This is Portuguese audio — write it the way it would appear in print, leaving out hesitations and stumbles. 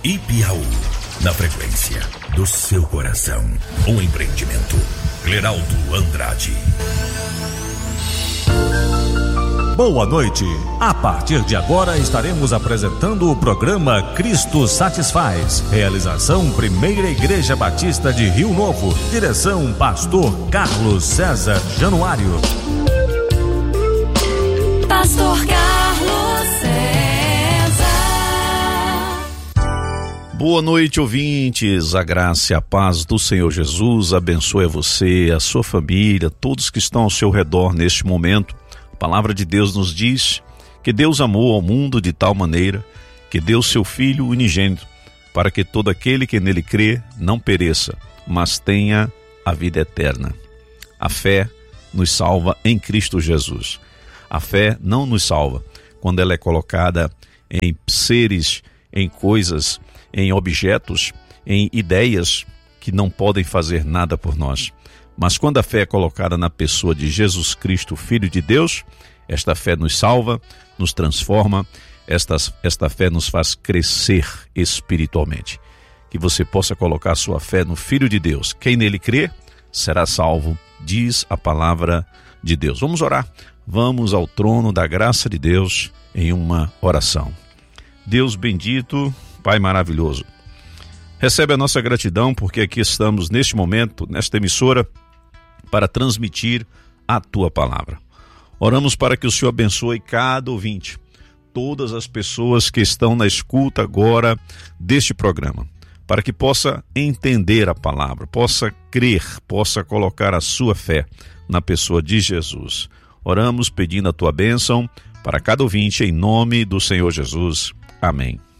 e Piauí. Na frequência do seu coração. Um empreendimento. Cleraldo Andrade. Boa noite. A partir de agora estaremos apresentando o programa Cristo Satisfaz. Realização Primeira Igreja Batista de Rio Novo. Direção Pastor Carlos César Januário. Pastor Carlos César. Boa noite, ouvintes. A graça e a paz do Senhor Jesus abençoe a você, a sua família, todos que estão ao seu redor neste momento. A palavra de Deus nos diz que Deus amou ao mundo de tal maneira que deu seu Filho unigênito, para que todo aquele que nele crê não pereça, mas tenha a vida eterna. A fé nos salva em Cristo Jesus. A fé não nos salva quando ela é colocada em seres, em coisas, em objetos, em ideias que não podem fazer nada por nós. Mas quando a fé é colocada na pessoa de Jesus Cristo, Filho de Deus, esta fé nos salva, nos transforma, esta fé nos faz crescer espiritualmente. Que você possa colocar a sua fé no Filho de Deus. Quem nele crê será salvo, diz a palavra de Deus. Vamos orar. Vamos ao trono da graça de Deus em uma oração. Deus bendito, Pai maravilhoso, recebe a nossa gratidão porque aqui estamos neste momento, nesta emissora, para transmitir a Tua palavra. Oramos para que o Senhor abençoe cada ouvinte, todas as pessoas que estão na escuta agora deste programa, para que possa entender a palavra, possa crer, possa colocar a sua fé na pessoa de Jesus. Oramos pedindo a Tua bênção para cada ouvinte em nome do Senhor Jesus. Amém.